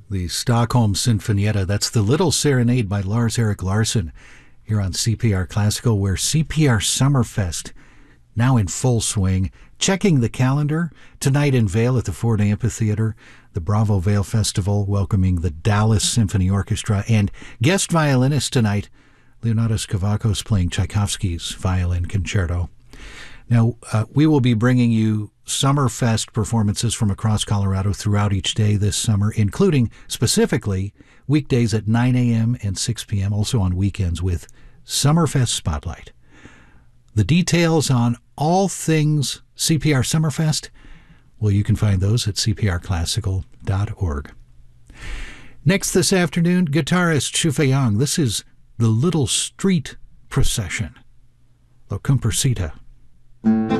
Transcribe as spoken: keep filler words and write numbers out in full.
the Stockholm Sinfonietta. That's the Little Serenade by Lars Erik Larsson here on C P R Classical, where C P R Summerfest now in full swing. Checking the calendar, tonight in Vail at the Ford Amphitheater, the Bravo Vail Festival welcoming the Dallas Symphony Orchestra, and guest violinist tonight, Leonidas Kavakos, playing Tchaikovsky's Violin Concerto. Now, uh, we will be bringing you Summerfest performances from across Colorado throughout each day this summer, including specifically weekdays at nine a.m. and six p.m., also on weekends with Summerfest Spotlight. The details on all things C P R Summerfest, well, you can find those at c p r classical dot org. Next this afternoon, guitarist Shufe Yang. This is the Little Street Procession, La Comparsita.